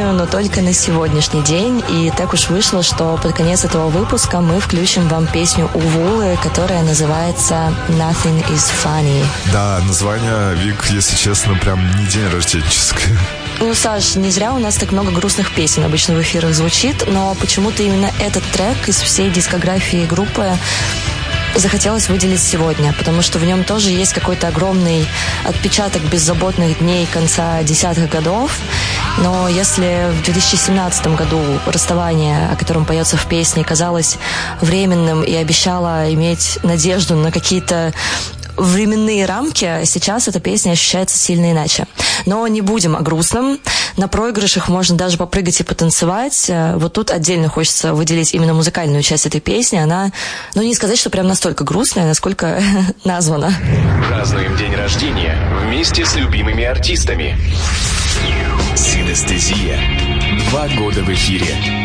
сожалению, но только на сегодняшний день. И так уж вышло, что под конец этого выпуска мы включим вам песню Увулы, которая называется «Nothing is funny». Да, название, Вик, если честно, прям не день рожденческое. Ну, Саш, не зря у нас так много грустных песен обычно в эфирах звучит, но почему-то именно этот трек из всей дискографии группы захотелось выделить сегодня, потому что в нем тоже есть какой-то огромный отпечаток беззаботных дней конца десятых годов. Но если в 2017 году расставание, о котором поется в песне, казалось временным и обещало иметь надежду на какие-то временные рамки, сейчас эта песня ощущается сильно иначе. Но не будем о грустном. На проигрышах можно даже попрыгать и потанцевать. Вот тут отдельно хочется выделить именно музыкальную часть этой песни. Она, ну не сказать, что прям настолько грустная, насколько названа. Празднуем день рождения вместе с любимыми артистами. Синестезия. 2 года в эфире.